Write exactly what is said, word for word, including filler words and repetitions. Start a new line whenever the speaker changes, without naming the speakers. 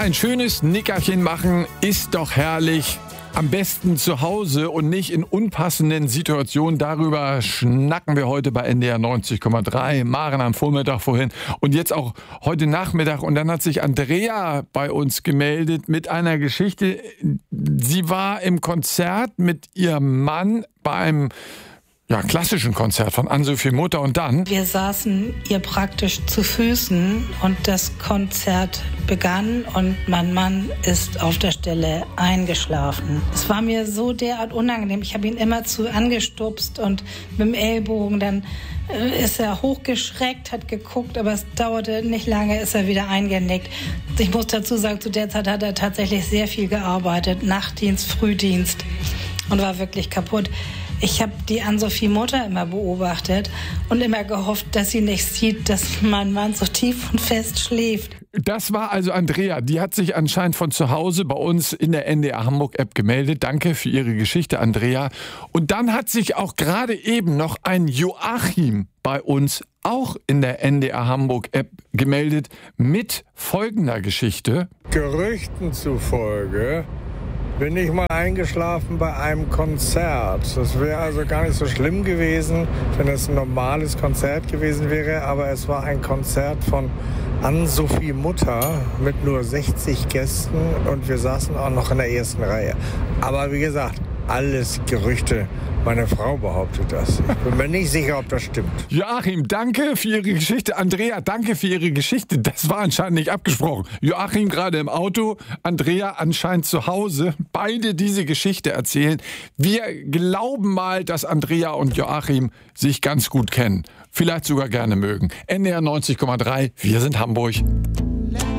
ein schönes Nickerchen machen ist doch herrlich. Am besten zu Hause und nicht in unpassenden Situationen. Darüber schnacken wir heute bei N D R neunzig Komma drei. Maren am Vormittag vorhin und jetzt auch heute Nachmittag. Und dann hat sich Andrea bei uns gemeldet mit einer Geschichte. Sie war im Konzert mit ihrem Mann bei einem ja, klassischen Konzert von Ann-Sophie Mutter und dann?
Wir saßen ihr praktisch zu Füßen und das Konzert begann und mein Mann ist auf der Stelle eingeschlafen. Es war mir so derart unangenehm. Ich habe ihn immer zu angestupst und mit dem Ellbogen dann ist er hochgeschreckt, hat geguckt, aber es dauerte nicht lange, ist er wieder eingenickt. Ich muss dazu sagen, zu der Zeit hat er tatsächlich sehr viel gearbeitet, Nachtdienst, Frühdienst und war wirklich kaputt. Ich habe die Ann-Sophie Mutter immer beobachtet und immer gehofft, dass sie nicht sieht, dass mein Mann so tief und fest schläft.
Das war also Andrea. Die hat sich anscheinend von zu Hause bei uns in der N D R Hamburg App gemeldet. Danke für Ihre Geschichte, Andrea. Und dann hat sich auch gerade eben noch ein Joachim bei uns auch in der N D R Hamburg App gemeldet mit folgender Geschichte.
Gerüchten zufolge bin ich mal eingeschlafen bei einem Konzert. Das wäre also gar nicht so schlimm gewesen, wenn es ein normales Konzert gewesen wäre, aber es war ein Konzert von Ann-Sophie Mutter mit nur sechzig Gästen und wir saßen auch noch in der ersten Reihe. Aber wie gesagt, alles Gerüchte. Meine Frau behauptet das. Ich bin mir nicht sicher, ob das stimmt.
Joachim, danke für Ihre Geschichte. Andrea, danke für Ihre Geschichte. Das war anscheinend nicht abgesprochen. Joachim gerade im Auto, Andrea anscheinend zu Hause. Beide diese Geschichte erzählen. Wir glauben mal, dass Andrea und Joachim sich ganz gut kennen. Vielleicht sogar gerne mögen. N D R neunzig Komma drei, wir sind Hamburg.